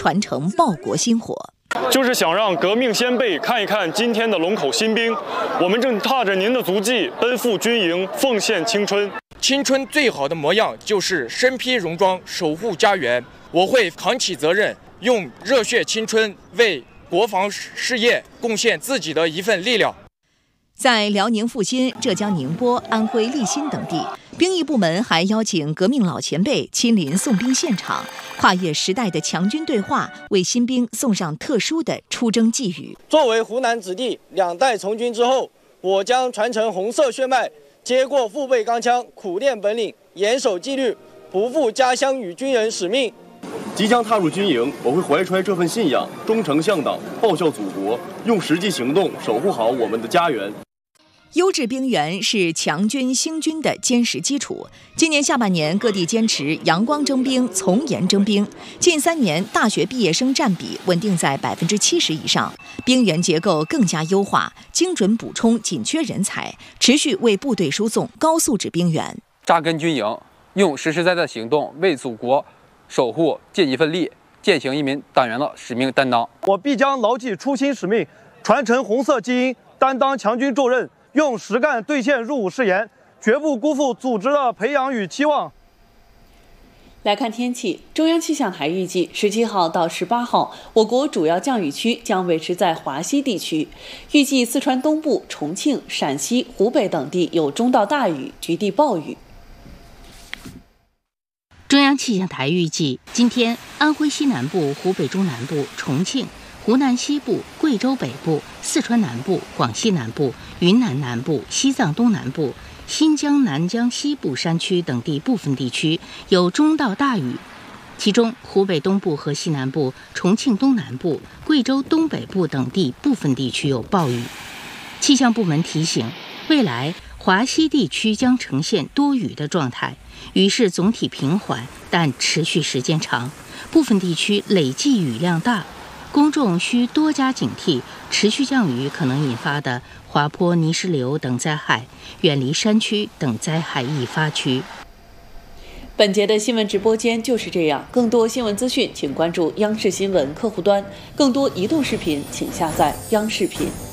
传承报国薪火。 就是想让革命先辈看一看今天的龙口新兵，我们正踏着您的足迹奔赴军营，奉献青春。 青春最好的模样就是身披戎装，守护家园。我会扛起责任，用热血青春为国防事业贡献自己的一份力量。 在辽宁阜新、浙江宁波、安徽利辛等地，兵役部门还邀请革命老前辈亲临送兵现场，跨越时代的强军对话，为新兵送上特殊的出征寄语。 作为湖南子弟，2代从军之后，我将传承红色血脉，接过父辈钢枪，苦练本领，严守纪律，不负家乡与军人使命。 即将踏入军营，我会怀揣这份信仰，忠诚向党，报效祖国，用实际行动守护好我们的家园。 优质兵源是强军兴军的坚实基础。今年下半年，各地坚持阳光征兵、从严征兵。近3年，大学毕业生占比稳定在70%以上，兵源结构更加优化，精准补充紧缺人才，持续为部队输送高素质兵源。 扎根军营，用实实在在的行动为祖国守护尽一份力，践行一名党员的使命担当。 我必将牢记初心使命，传承红色基因，担当强军重任，用实干兑现入伍誓言，绝不辜负组织的培养与期望。 来看天气，中央气象台预计17号到18号，我国主要降雨区将维持在华西地区。预计四川东部、重庆、陕西、湖北等地有中到大雨，局地暴雨。 中央气象台预计，今天安徽西南部、湖北中南部、重庆、湖南西部、贵州北部、四川南部、广西南部、云南南部、西藏东南部、新疆南疆西部山区等地部分地区有中到大雨，其中湖北东部和西南部、重庆东南部、贵州东北部等地部分地区有暴雨。气象部门提醒，未来华西地区将呈现多雨的状态，雨势总体平缓，但持续时间长，部分地区累计雨量大，公众需多加警惕持续降雨可能引发的滑坡、泥石流等灾害，远离山区等灾害易发区。 本节的新闻直播间就是这样，更多新闻资讯请关注央视新闻客户端，更多移动视频请下载央视频。